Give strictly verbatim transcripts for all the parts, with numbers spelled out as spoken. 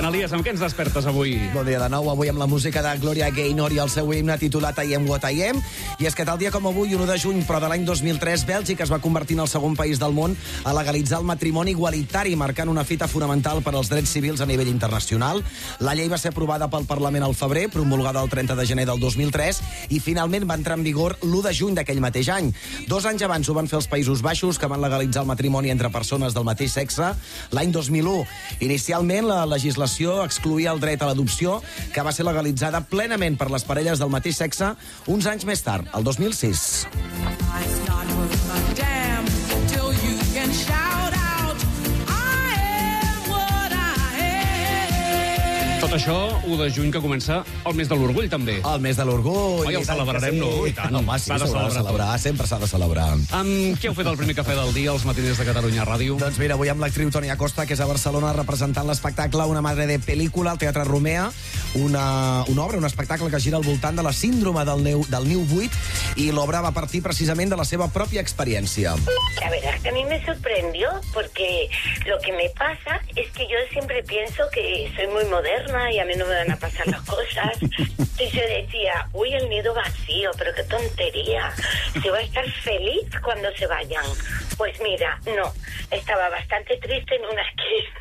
Canalies, amb què ens despertes avui? Bon dia de nou, avui amb la música de Gloria Gaynor i el seu himne titulat I Am What I Am. I és que tal dia com avui, un u de juny, però de l'any dos mil tres, Bèlgica es va convertir en el segon país del món a legalitzar el matrimoni igualitari, marcant una fita fonamental per als drets civils a nivell internacional. La llei va ser aprovada pel Parlament al febrer, promulgada el trenta de gener del dos mil tres, i finalment va entrar en vigor l'u de juny d'aquell mateix any. Dos anys abans ho van fer els Països Baixos, que van legalitzar el matrimoni entre persones del mateix sexe l'any dos mil u. Inicialment, la legislació excloïa el dret a l'adopció, que va ser legalitzada plenament per les parelles del mateix sexe uns anys més tard, el dos mil sis. Tot això, u de juny, que comença el mes de l'orgull, també. El mes de l'orgull. Oi, el celebrarem, no? I tant. Home, sí, S'ha de s'haurà de celebrar, sempre s'ha de celebrar. Amb què heu fet el primer cafè del dia, els matiners de Catalunya Ràdio? Doncs mira, avui amb l'actriu Toni Acosta, que és a Barcelona representant l'espectacle Una madre de pel·lícula al Teatre Romea, una, una obra, un espectacle que gira al voltant de la síndrome del, neu, del niu buit, i l'obra va partir precisament de la seva pròpia experiència. La verdad es que a mí me sorprendió, porque lo que me pasa es que yo siempre pienso que soy muy moderna y a mí no me van a pasar las cosas. Y yo decía, uy, el nido vacío, pero qué tontería. Se va a estar feliz cuando se vayan. Pues mira, no, estaba bastante triste en una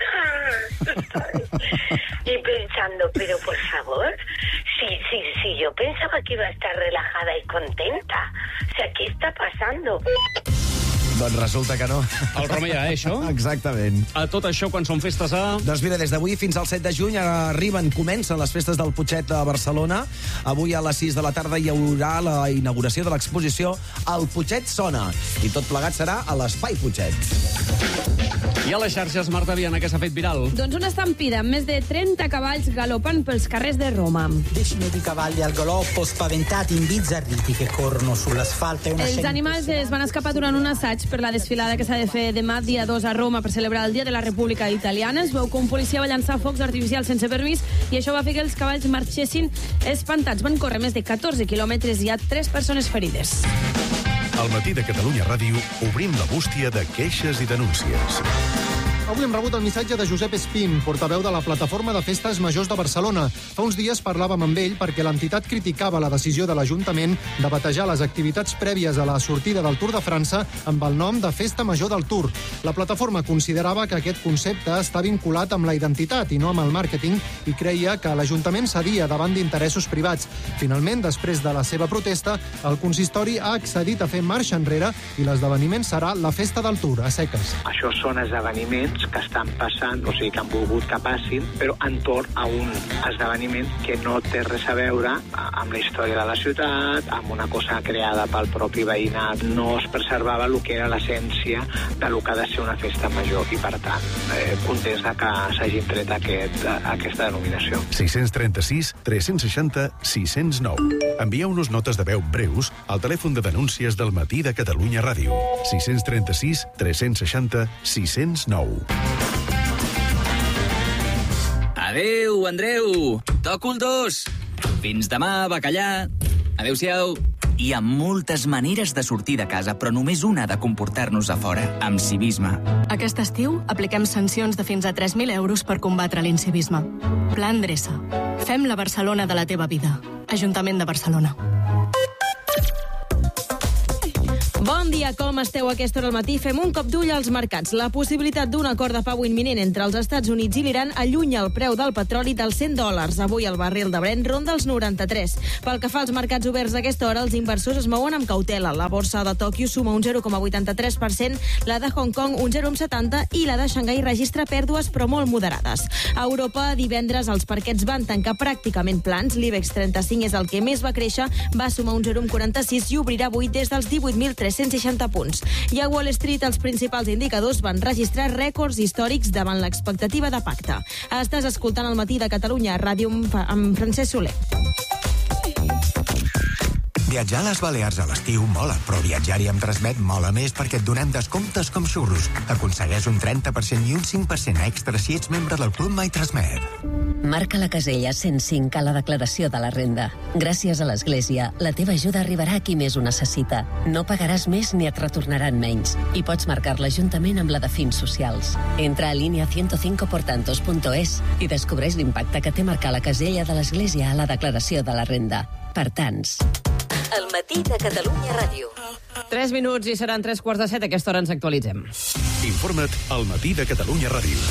esquina. Y pensando, pero por favor, si, si, si yo pensaba que iba a estar relajada y contenta. O sea, ¿qué está pasando? Doncs resulta que no. El Romea, eh, això? Exactament. A tot això, quan són festes a... Doncs mira, des d'avui fins al set de juny arriben, comencen les festes del Putxet a Barcelona. Avui a les sis de la tarda hi haurà la inauguració de l'exposició El Putxet Sona. I tot plegat serà a l'Espai Putxet. I a les xarxes, Marta Viana, què s'ha fet viral? Doncs una estampida amb més de trenta cavalls galopant pels carrers de Roma. Decine di cavalli al galoppo, spaventati, imbizzarriti, che corrono sull'asfalto. Els animals es van escapar durant un assaig per la desfilada que s'ha de fer demà, dia dos, a Roma, per celebrar el Dia de la República Italiana. Es veu que un policia va llançar focs artificials sense permís i això va fer que els cavalls marxessin espantats. Van córrer més de catorze quilòmetres i hi ha tres persones ferides. Al matí de Catalunya Ràdio obrim la bústia de queixes i denúncies. Avui hem rebut el missatge de Josep Espín, portaveu de la Plataforma de Festes Majors de Barcelona. Fa uns dies parlàvem amb ell perquè l'entitat criticava la decisió de l'Ajuntament de batejar les activitats prèvies a la sortida del Tour de França amb el nom de Festa Major del Tour. La plataforma considerava que aquest concepte està vinculat amb la identitat i no amb el màrqueting i creia que l'Ajuntament cedia davant d'interessos privats. Finalment, després de la seva protesta, el consistori ha accedit a fer marxa enrere i l'esdeveniment serà la Festa del Tour, a seques. Això són esdeveniments que estan passant, o sigui, que han volgut que passin, però entorn a un esdeveniment que no té res a veure amb la història de la ciutat, amb una cosa creada pel propi veïnat. No es preservava el que era l'essència de lo que ha de ser una festa major i, per tant, eh, contents de que s'hagin tret aquest, aquesta denominació. sis tres sis, tres seixanta, sis zero nou. Envieu-nos notes de veu breus al telèfon de denúncies del matí de Catalunya Ràdio. sis tres sis, tres seixanta, sis zero nou. Adéu, Andreu! Toco el dos! Fins demà, bacallà! Adéu-siau! Hi ha moltes maneres de sortir de casa, però només una de comportar-nos a fora, amb civisme. Aquest estiu apliquem sancions de fins a tres mil euros per combatre l'incivisme. Pla Endreça. Fem la Barcelona de la teva vida. Ajuntament de Barcelona. Bon dia, com esteu a aquesta hora al matí? Fem un cop d'ull als mercats. La possibilitat d'un acord de pau imminent entre els Estats Units i l'Iran allunya el preu del petroli dels cent dòlars. Avui el barril de Brent ronda els noranta-tres. Pel que fa als mercats oberts a aquesta hora, els inversors es mouen amb cautela. La borsa de Tòquio suma un zero coma vuitanta-tres per cent, la de Hong Kong un zero coma setanta i la de Xangai registra pèrdues però molt moderades. A Europa, divendres, els parquets van tancar pràcticament plans. L'IBEX trenta-cinc és el que més va créixer, va sumar un zero coma quaranta-sis i obrirà avui des dels divuit mil tres-cents seixanta punts. I a Wall Street els principals indicadors van registrar rècords històrics davant l'expectativa de pacte. Estàs escoltant el matí de Catalunya Ràdio amb Francesc Soler. Viatjar a les Balears a l'estiu mola, però viatjar-hi amb Transmet mola més perquè et donem descomptes com xurros. Aconsegueix un trenta per cent i un cinc per cent extra si ets membre del Club My Transmet. Marca la casella cent cinc a la declaració de la renda. Gràcies a l'Església, la teva ajuda arribarà a qui més ho necessita. No pagaràs més ni et retornaran menys. I pots marcar-la juntament amb la de fins socials. Entra a línia cent cinc portantos punto es i descobreix l'impacte que té marcar la casella de l'Església a la declaració de la renda. Per tants. El matí de Catalunya Ràdio. Tres minuts i seran tres quarts de set. A aquesta hora ens actualitzem. Informa't al matí de Catalunya Ràdio.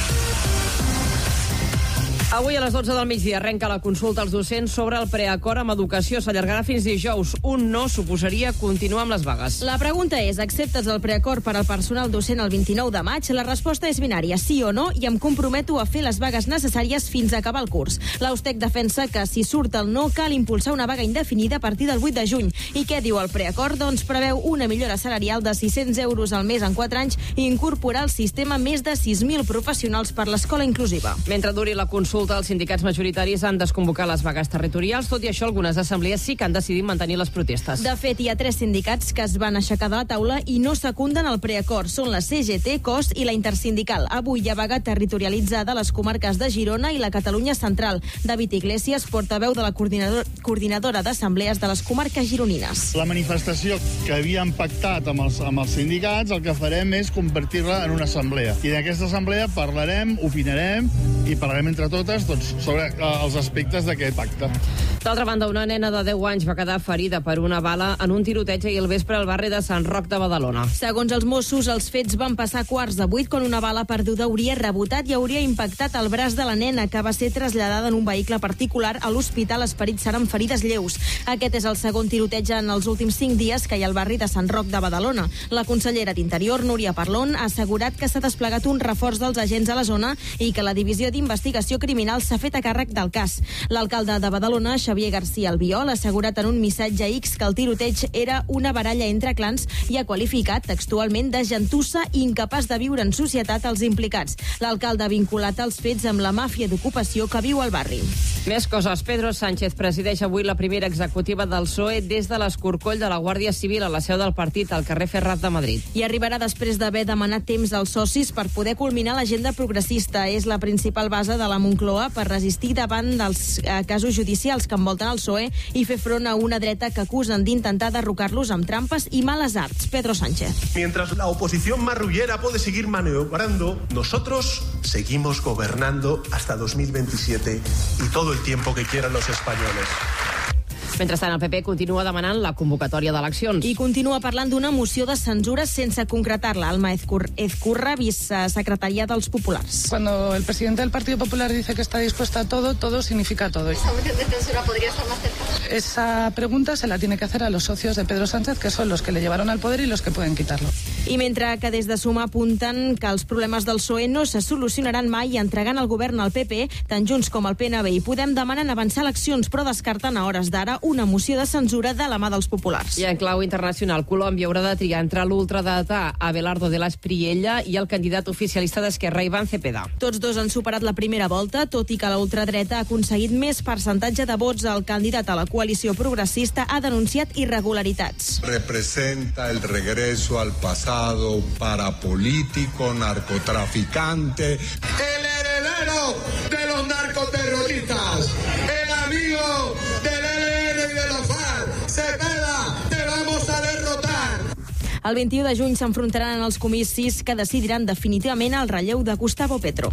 Avui a les dotze del migdia arrenca la consulta als docents sobre el preacord amb educació. S'allargarà fins dijous. Un no suposaria continuar amb les vagues. La pregunta és, acceptes el preacord per al personal docent el vint-i-nou de maig? La resposta és binària, sí o no, i em comprometo a fer les vagues necessàries fins a acabar el curs. L'Austec defensa que si surt el no cal impulsar una vaga indefinida a partir del vuit de juny. I què diu el preacord? Doncs preveu una millora salarial de sis-cents euros al mes en quatre anys i incorporar al sistema més de sis mil professionals per l'escola inclusiva. Mentre duri la consulta, els sindicats majoritaris han desconvocat les vagues territorials. Tot i això, algunes assemblees sí que han decidit mantenir les protestes. De fet, hi ha tres sindicats que es van aixecar de la taula i no secunden el preacord. Són la C G T, C O S i la Intersindical. Avui hi ha vaga territorialitzada a les comarques de Girona i la Catalunya Central. David Iglesias, portaveu de la coordinador, coordinadora d'assemblees de les comarques gironines. La manifestació que havíem pactat amb els, amb els sindicats, el que farem és convertir-la en una assemblea. I en aquesta assemblea parlarem, opinarem i parlarem entre totes doncs, sobre uh, els aspectes d'aquest pacte. D'altra banda, una nena de deu anys va quedar ferida per una bala en un tiroteig ahir al vespre al barri de Sant Roc de Badalona. Segons els Mossos, els fets van passar a quarts de vuit quan una bala perduda hauria rebotat i hauria impactat el braç de la nena, que va ser traslladada en un vehicle particular a l'Hospital Esperit Sant amb ferides lleus. Aquest és el segon tiroteig en els últims cinc dies que hi ha al barri de Sant Roc de Badalona. La consellera d'Interior, Núria Parlon, ha assegurat que s'ha desplegat un reforç dels agents a la zona i que la Divisió d'Investigació Criminal s'ha fet a càrrec del cas. L'alcalde de Badalona, Xavier García Albiol, ha assegurat en un missatge X que el tiroteig era una baralla entre clans i ha qualificat textualment de gentussa i incapaç de viure en societat els implicats. L'alcalde ha vinculat els fets amb la màfia d'ocupació que viu al barri. Més coses. Pedro Sánchez presideix avui la primera executiva del P S O E des de l'escorcoll de la Guàrdia Civil a la seu del partit, al carrer Ferraz de Madrid. I arribarà després d'haver demanat temps als socis per poder culminar l'agenda progressista. És la principal base de la Moncloa per resistir davant dels eh, casos judicials que envolten el P S O E i fer front a una dreta que acusen d'intentar derrocar-los amb trampes i males arts. Pedro Sánchez. Mientras la oposición marrullera puede seguir maniobrando, nosotros seguimos gobernando hasta dos mil veintisiete y todo el tiempo que quieran los españoles. Mentrestant, el P P continua demanant la convocatòria d'eleccions. I continua parlant d'una moció de censura sense concretar-la. Alma Ezcurra, vicesecretària dels Populars. Cuando el presidente del Partido Popular dice que está dispuesta a todo, todo significa todo. ¿Esa moción de censura podría estar más cerca? Esa pregunta se la tiene que hacer a los socios de Pedro Sánchez, que son los que le llevaron al poder y los que pueden quitarlo. I mentre que des de Suma apunten que els problemes del P S O E no se solucionaran mai entregant el govern al P P, tant Junts com el P N V i Podem demanen avançar eleccions, però descarten a hores d'ara una moció de censura de la mà dels populars. I en clau internacional, Colòmbia haurà de triar entre l'ultradretà Abelardo de la Espriella i el candidat oficialista d'Esquerra, Iván Cepeda. Tots dos han superat la primera volta, tot i que la ultradreta ha aconseguit més percentatge de vots. El candidat a la coalició progressista ha denunciat irregularitats. Representa el regreso al pasado parapolítico, narcotraficante, el heredero de los narcoterroristas, el amigo del E L N y de la FARC. Cepeda, te vamos a derrotar. El vint-i-u de juny s'enfrontaran en els comicis que decidiran definitivament el relleu de Gustavo Petro.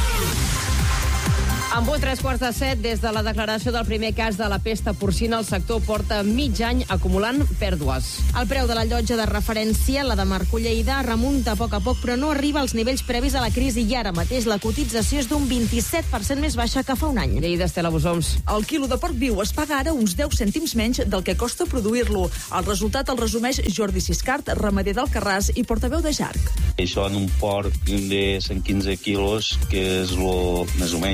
En vuit, tres quarts de set, des de la declaració del primer cas de la pesta porcina, el sector porta mig any acumulant pèrdues. El preu de la llotja de referència, la de Marcolleida, remunta a poc a poc, però no arriba als nivells previs a la crisi i ara mateix la cotització és d'un vint-i-set per cent més baixa que fa un any. Lleida, Estela Bosoms. El quilo de porc viu es paga ara uns deu cèntims menys del que costa produir-lo. El resultat el resumeix Jordi Siscart, ramader d'Alcarràs i portaveu de Jarc. Això en un porc de cent quinze quilos, que és lo, més o menys lo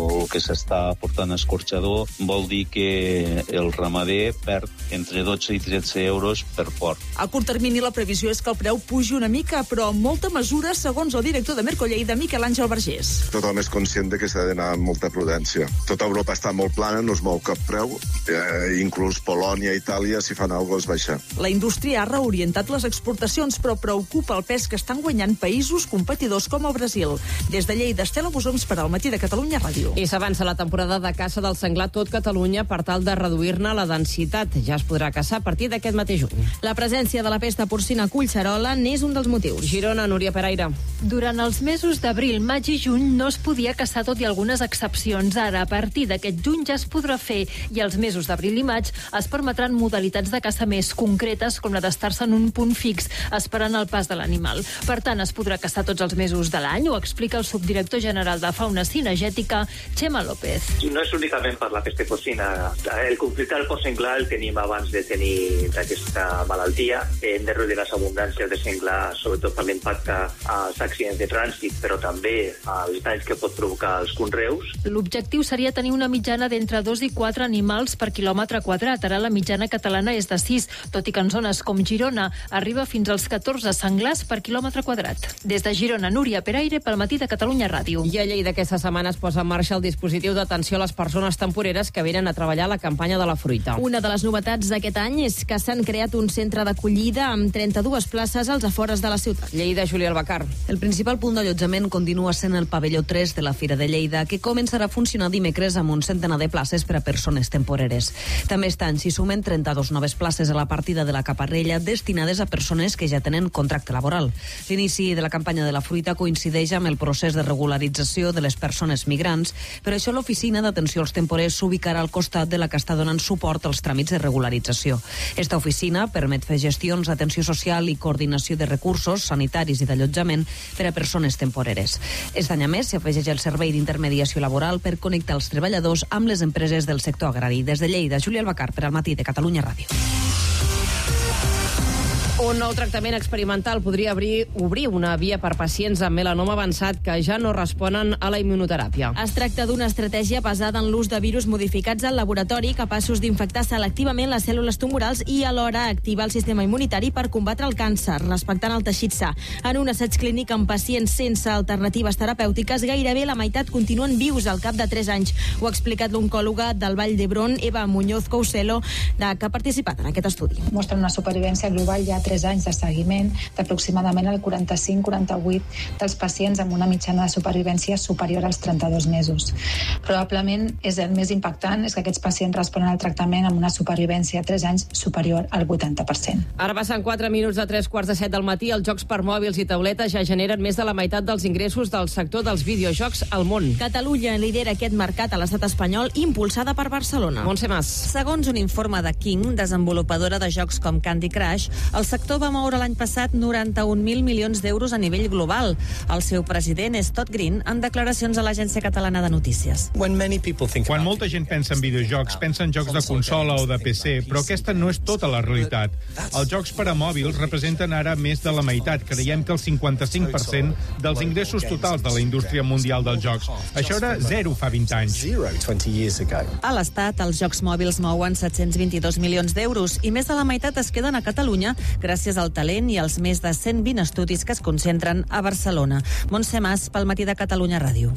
el que s'està portant a escorxador vol dir que el ramader perd entre dotze i tretze euros per porc. A curt termini la previsió és que el preu pugi una mica, però amb molta mesura, segons el director de Mercolleida, Miquel Àngel Vergés. Tothom és conscient de que s'ha d'anar amb molta prudència. Tota Europa està molt plana, no es mou cap preu, eh, inclús Polònia i Itàlia, si fan alguna cosa, és baixar. La indústria ha reorientat les exportacions, però preocupa el pes que estan guanyant països competidors com el Brasil. Des de Lleida, Estela Bosoms per al Matí de Catalunya Ràdio. I s'avança la temporada de caça del senglar tot Catalunya per tal de reduir-ne la densitat. Ja es podrà caçar a partir d'aquest mateix juny. La presència de la pesta porcina a Collserola n'és un dels motius. Girona, Núria Peraire. Durant els mesos d'abril, maig i juny no es podia caçar, tot i algunes excepcions. Ara, a partir d'aquest juny ja es podrà fer, i els mesos d'abril i maig es permetran modalitats de caça més concretes, com la d'estar-se en un punt fix esperant el pas de l'animal. Per tant, es podrà caçar tots els mesos de l'any, ho explica el subdirector general de Fauna Cinegètica, Xema López. No és únicament per la pesta porcina. El conflicte del porc senglar el tenim abans de tenir aquesta malaltia. Hem de reduir les abundàncies de senglar, sobretot per l'impacte als accidents de trànsit, però també als danys que pot provocar els conreus. L'objectiu seria tenir una mitjana d'entre dos i quatre animals per quilòmetre quadrat. Ara la mitjana catalana és de sis, tot i que en zones com Girona arriba fins als catorze senglars per quilòmetre quadrat. Des de Girona, Núria Peraire, pel Matí de Catalunya Ràdio. I a Lleida aquesta setmana es posa en marxa el dispositiu d'atenció a les persones temporeres que venen a treballar a la campanya de la fruita. Una de les novetats d'aquest any és que s'han creat un centre d'acollida amb trenta-dues places als afores de la ciutat. Lleida, Júlia Albacar. El principal punt d'allotjament continua sent el pavelló tres de la Fira de Lleida, que començarà a funcionar dimecres amb un centenar de places per a persones temporeres. També estan s'hi sumen trenta-dues noves places a la partida de la Caparrella destinades a persones que ja tenen contracte laboral. L'inici de la campanya de la fruita coincideix amb el procés de regularització de les persones migrants. Per això l'oficina d'atenció als temporers s'ubicarà al costat de la que està donant suport als tràmits de regularització. Esta oficina permet fer gestions d'atenció social i coordinació de recursos sanitaris i d'allotjament per a persones temporeres. Aquest any a més s'afegeix el servei d'intermediació laboral per connectar els treballadors amb les empreses del sector agrari. Des de Lleida, Júlia Albacar per al Matí de Catalunya Ràdio. Un nou tractament experimental podria obrir, obrir una via per pacients amb melanoma avançat que ja no responen a la immunoteràpia. Es tracta d'una estratègia basada en l'ús de virus modificats al laboratori capaços d'infectar selectivament les cèl·lules tumorals i alhora activar el sistema immunitari per combatre el càncer, respectant el teixit sa. En un assaig clínic amb pacients sense alternatives terapèutiques, gairebé la meitat continuen vius al cap de tres anys. Ho ha explicat l'oncòloga del Vall d'Hebron, Eva Muñoz Couselo, que ha participat en aquest estudi. Mostra una supervivència global ja tres anys de seguiment d'aproximadament el quaranta-cinc quaranta-vuit dels pacients amb una mitjana de supervivència superior als trenta-dos mesos. Probablement és el més impactant és que aquests pacients responen al tractament amb una supervivència a tres anys superior al vuitanta per cent. Ara passen quatre minuts de tres quarts de set del matí. Els jocs per mòbils i tauletes ja generen més de la meitat dels ingressos del sector dels videojocs al món. Catalunya lidera aquest mercat a l'estat espanyol, impulsada per Barcelona. Montse Mas. Segons un informe de King, desenvolupadora de jocs com Candy Crush, el sector va moure l'any passat noranta-un mil milions d'euros a nivell global. El seu president és Todd Green en declaracions a l'Agència Catalana de Notícies. Quan molta gent pensa en videojocs, pensa en jocs de consola o de P C, però aquesta no és tota la realitat. Els jocs per a mòbils representen ara més de la meitat. Creiem que el cinquanta-cinc per cent dels ingressos totals de la indústria mundial dels jocs. Això era zero fa vint anys. A l'Estat, els jocs mòbils mouen set-cents vint-i-dos milions d'euros i més de la meitat es queden a Catalunya gràcies al talent i als més de cent vint estudis que es concentren a Barcelona. Montse Mas, pel Matí de Catalunya Ràdio.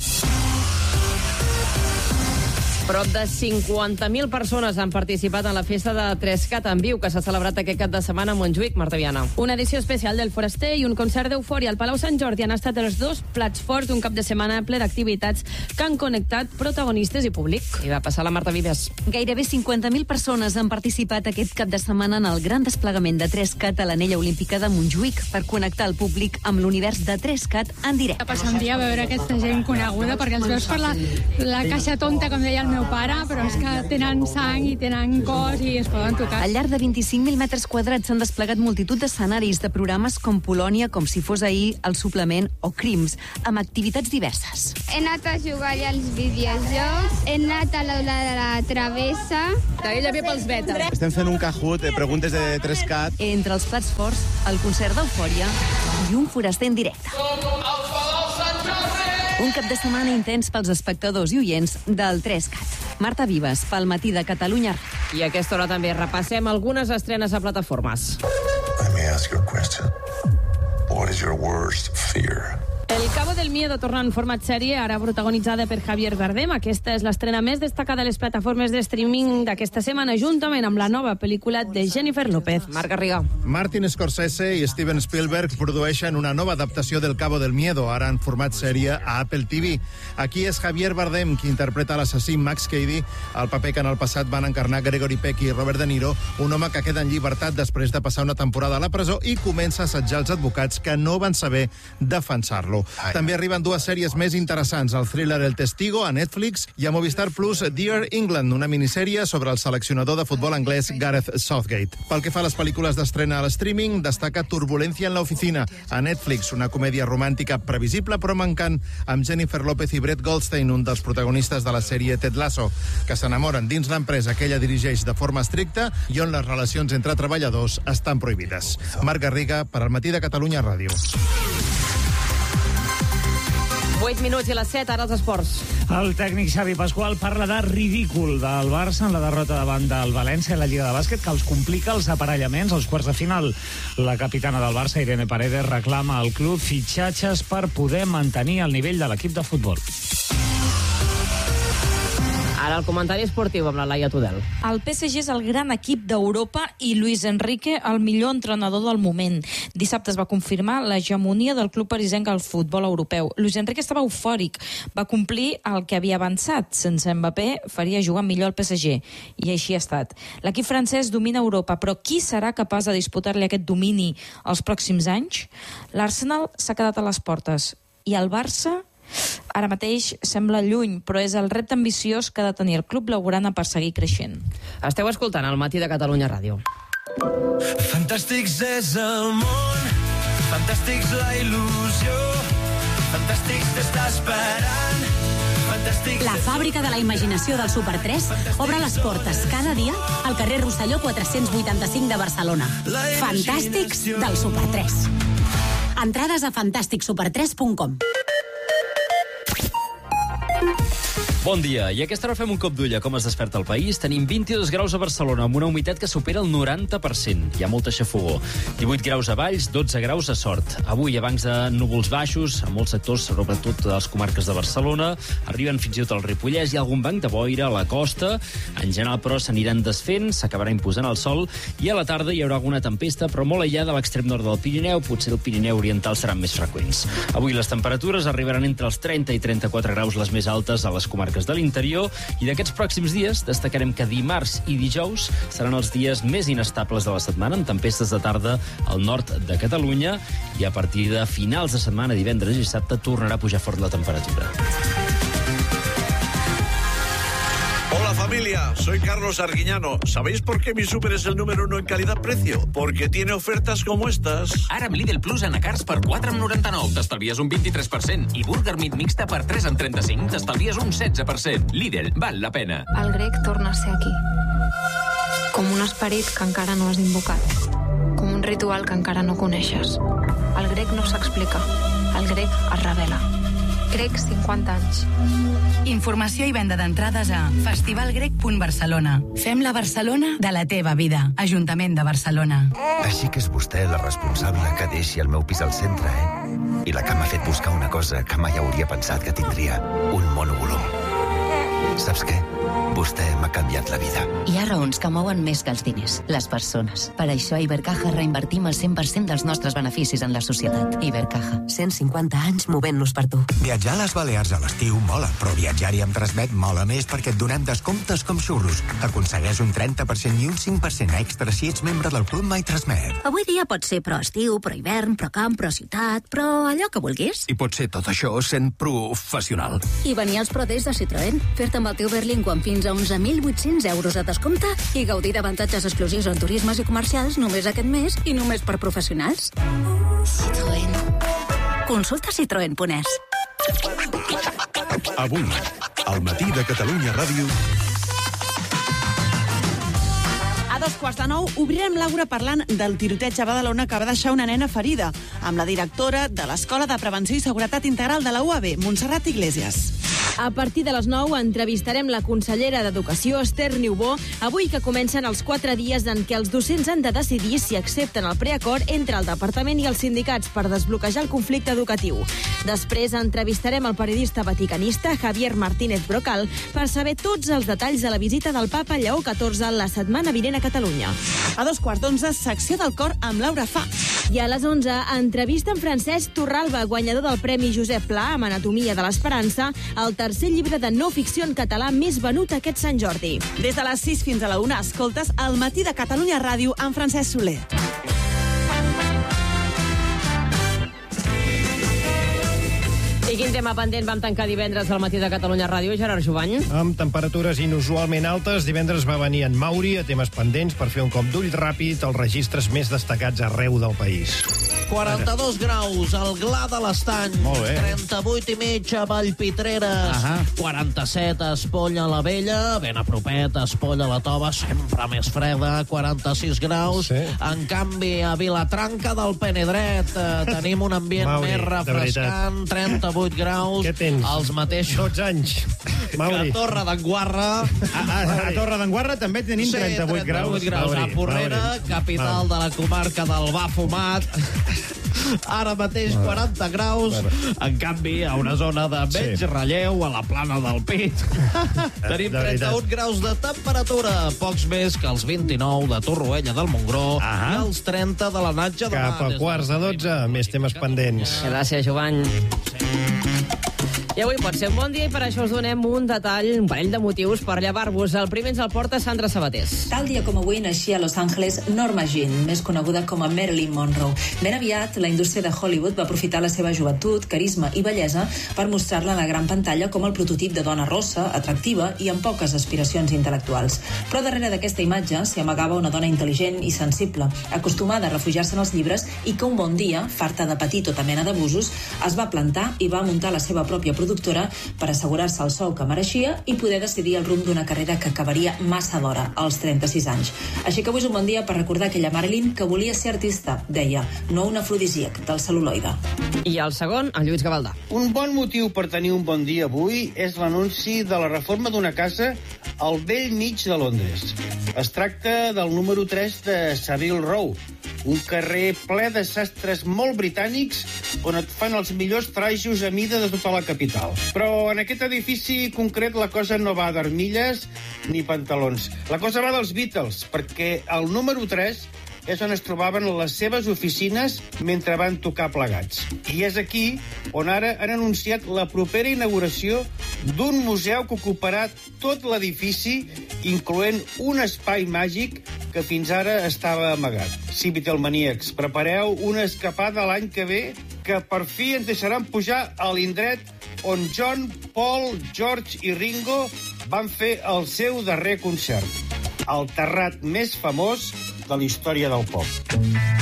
Prop de cinquanta mil persones han participat en la festa de Trescat en viu que s'ha celebrat aquest cap de setmana a Montjuïc. Marta Viana. Una edició especial del Foraster i un concert d'eufòria al Palau Sant Jordi han estat els dos plats forts d'un cap de setmana ple d'activitats que han connectat protagonistes i públic. I va passar la Marta Vives. Gairebé cinquanta mil persones han participat aquest cap de setmana en el gran desplegament de Trescat a l'anella olímpica de Montjuïc per connectar el públic amb l'univers de Trescat en directe. Passa un dia a veure aquesta gent coneguda perquè els veus per la, la caixa tonta, com deia el meu pare, però és que tenen sang i tenen cos i es poden tocar. Al llarg de vint-i-cinc mil metres quadrats s'han desplegat multitud d'escenaris de programes com Polònia, com si fos ahir, El Suplement o Crims, amb activitats diverses. He anat a jugar als videojocs, he anat a l'aula de la travessa. Ella ve pels beta. Estem fent un Kahoot de preguntes de Trescat. Entre els plats forts, el concert d'Eufòria i un foraster en directe. Som al Palau Sant Jordi! Un cap de setmana intens pels espectadors i oients del tres cat. Marta Vives, pel Matí de Catalunya. I a aquesta hora també repassem algunes estrenes a plataformes. Let me ask you a question. What is your worst fear? El Cabo del Miedo torna en format sèrie, ara protagonitzada per Javier Bardem. Aquesta és l'estrena més destacada a les plataformes de streaming d'aquesta setmana, juntament amb la nova pel·lícula de Jennifer López. Marc Garriga. Martin Scorsese i Steven Spielberg produeixen una nova adaptació del Cabo del Miedo, ara en format sèrie a Apple T V. Aquí és Javier Bardem qui interpreta l'assassí Max Cady, el paper que en el passat van encarnar Gregory Peck i Robert De Niro, un home que queda en llibertat després de passar una temporada a la presó i comença a assetjar els advocats que no van saber defensar-lo. També arriben dues sèries més interessants, el thriller El Testigo a Netflix i a Movistar Plus Dear England, una minissèrie sobre el seleccionador de futbol anglès Gareth Southgate. Pel que fa a les pel·lícules d'estrena al streaming, destaca Turbulencia en la oficina a Netflix, una comèdia romàntica previsible però mancant, amb Jennifer López i Brett Goldstein, un dels protagonistes de la sèrie Ted Lasso, que s'enamoren dins l'empresa que ella dirigeix de forma estricta i on les relacions entre treballadors estan prohibides. Marc Garriga, per al Matí de Catalunya Ràdio. vuit minuts i a les set, ara els esports. El tècnic Xavi Pasqual parla de ridícul del Barça en la derrota davant del València a la Lliga de Bàsquet, que els complica els aparellaments als quarts de final. La capitana del Barça, Irene Paredes, reclama al club fitxatges per poder mantenir el nivell de l'equip de futbol. Ara el comentari esportiu amb la Laia Tudel. El P S G és el gran equip d'Europa i Luis Enrique el millor entrenador del moment. Dissabte es va confirmar l'hegemonia del club parisenc al futbol europeu. Luis Enrique estava eufòric, va complir el que havia avançat. Sense Mbappé faria jugar millor al P S G, i així ha estat. L'equip francès domina Europa, però qui serà capaç de disputar-li aquest domini els pròxims anys? L'Arsenal s'ha quedat a les portes i el Barça ara mateix sembla lluny, però és el repte ambiciós que ha de tenir el club blaugrana per seguir creixent. Esteu escoltant el Matí de Catalunya Ràdio. Fantàstics és el món, fantàstics la il·lusió, fantàstics t'està esperant, fantàstics... La fàbrica de la imaginació del Super tres obre les portes cada dia al carrer Rosselló quatre-cents vuitanta-cinc de Barcelona. Fantàstics del Super tres. Entrades a fantàstic super tres punt com. Bon dia, i a aquesta hora fem un cop d'ull a com es desperta el país. Tenim vint-i-dos graus a Barcelona, amb una humitat que supera el noranta per cent. Hi ha molta xafogor. divuit graus a Valls, dotze graus a Sort. Avui, a bancs de núvols baixos, a molts sectors, sobretot a les comarques de Barcelona, arriben fins i tot al Ripollès, hi ha algun banc de boira a la costa. En general, però, s'aniran desfent, s'acabarà imposant el sol, i a la tarda hi haurà alguna tempesta, però molt aïllada a l'extrem nord del Pirineu, potser el Pirineu oriental seran més freqüents. Avui les temperatures arribaran entre els trenta i trenta-quatre graus, les més altes a les comarques de l'interior, i d'aquests pròxims dies destacarem que dimarts i dijous seran els dies més inestables de la setmana, amb tempestes de tarda al nord de Catalunya, i a partir de finals de setmana, divendres i dissabte, tornarà a pujar fort la temperatura. Hola familia, soy Carlos Arguiñano. ¿Sabéis por qué mi súper es el número uno en calidad-precio? Porque tiene ofertas como estas. Ara amb Lidl Plus anacards per quatre coma noranta-nou t'estalvies un vint-i-tres per cent i Burger Meat mixta per tres coma trenta-cinc t'estalvies un setze per cent. Lidl, val la pena. El grec torna a ser aquí. Com un esperit que encara no has invocat. Com un ritual que encara no coneixes. El grec no s'explica. El grec es revela. Grec, cinquanta anys. Informació i venda d'entrades a festivalgrec punt barcelona. Fem la Barcelona de la teva vida. Ajuntament de Barcelona. Així que és vostè la responsable que deixi el meu pis al centre, eh? I la que m'ha fet buscar una cosa que mai hauria pensat que tindria. Un monovolum. Saps què? Vostè m'ha canviat la vida. Hi ha raons que mouen més que els diners, les persones. Per això a Ibercaja reinvertim el cent per cent dels nostres beneficis en la societat. Ibercaja, cent cinquanta anys movent-nos per tu. Viatjar a les Balears a l'estiu mola, però viatjar-hi amb Transmet mola més perquè et donem descomptes com xurros. Aconsegueix un trenta per cent i un cinc per cent extra si ets membre del Club My Transmet. Avui dia pot ser pro estiu, pro hivern, pro camp, pro ciutat, però allò que vulguis. I pot ser tot això sent professional. I venir als Pro Days de Citroën, fer-te amb el teu Berlingo amb fins a onze mil vuit-cents euros de descompte i gaudir d'avantatges exclusius en turismes i comercials només aquest mes i només per professionals. Citroën. Consulta citroen punt es. Avui, al Matí de Catalunya Ràdio... A dos quarts de nou obrirem l'Àgora parlant del tiroteig a Badalona que va deixar una nena ferida, amb la directora de l'Escola de Prevenció i Seguretat Integral de la U A B, Montserrat Iglesias. A partir de les nou entrevistarem la consellera d'Educació, Esther Niubó, avui que comencen els quatre dies en què els docents han de decidir si accepten el preacord entre el departament i els sindicats per desbloquejar el conflicte educatiu. Després entrevistarem el periodista vaticanista Javier Martínez Brocal per saber tots els detalls de la visita del papa Lleó catorze la setmana vinent a Catalunya. A dos quarts d'onze, secció del cor amb Laura Fa. I a les onze, entrevista amb Francesc Torralba, guanyador del Premi Josep Pla amb Anatomia de l'Esperança, el tercer llibre de no ficció en català més venut aquest Sant Jordi. Des de les sis fins a la una, escoltes El matí de Catalunya Ràdio amb Francesc Soler. I quin tema pendent vam tancar divendres al matí de Catalunya Ràdio, Gerard Jovany? Amb temperatures inusualment altes, divendres va venir en Mauri a temes pendents per fer un cop d'ull ràpid als registres més destacats arreu del país. quaranta-dos graus al Gla de l'Estany. Molt bé. trenta-vuit i mig a Vallpitreres. Ahà. quaranta-set a Espolla la Vella. Ben a propet, a Espolla la Tova, sempre més freda. quaranta-sis graus. Sí. En canvi, a Vilatranca del Penedret eh, tenim un ambient Mauri, més de refrescant. trenta-vuit graus. Què tens? Els mateixos. dotze anys. Mauri. A Torre d'Enguarra. A, a, a Torre d'Enguarra també tenim Sí, trenta-vuit graus. trenta-vuit graus. Mauri, A Porrera, Mauri. capital de la comarca del Va Fumat. Ara mateix quaranta graus. En canvi, a una zona de menys Sí. relleu, a la plana del Pit, tenim De veritat. trenta-un graus de temperatura, pocs més que els vint-i-nou de Torroella del Montgró i els trenta de la Natja de Mar. Cap a quarts de dotze, més temes pendents. Gràcies, Jovany. I avui pot ser un bon dia i per això us donem un detall, un parell de motius per llevar-vos. El primer ens el porta Sandra Sabatés. Tal dia com avui naixia a Los Angeles Norma Jean, més coneguda com a Marilyn Monroe. Ben aviat, la indústria de Hollywood va aprofitar la seva joventut, carisma i bellesa per mostrar-la a la gran pantalla com el prototip de dona rossa, atractiva i amb poques aspiracions intel·lectuals. Però darrere d'aquesta imatge s'hi amagava una dona intel·ligent i sensible, acostumada a refugiar-se en els llibres i que un bon dia, farta de patir tota mena d'abusos, es va plantar i va muntar la seva pròpia productora per assegurar-se el sou que mereixia i poder decidir el rumb d'una carrera que acabaria massa d'hora, als trenta-sis anys. Així que avui és un bon dia per recordar aquella Marilyn que volia ser artista, deia, no un afrodisíac del cel·luloide. I el segon, en Lluís Gavaldà. Un bon motiu per tenir un bon dia avui és l'anunci de la reforma d'una casa al vell mig de Londres. Es tracta del número tres de Savile Row, un carrer ple de sastres molt britànics on et fan els millors trajos a mida de tota la capital. Però en aquest edifici concret la cosa no va d'armilles ni pantalons. La cosa va dels Beatles, perquè el número tres és on es trobaven les seves oficines mentre van tocar plegats. I és aquí on ara han anunciat la propera inauguració d'un museu que ocuparà tot l'edifici, incloent un espai màgic que fins ara estava amagat. Sí, Beatlemaníacs, prepareu una escapada l'any que ve que per fi ens deixaran pujar a l'indret on John, Paul, George i Ringo van fer el seu darrer concert. El terrat més famós de la història del pop.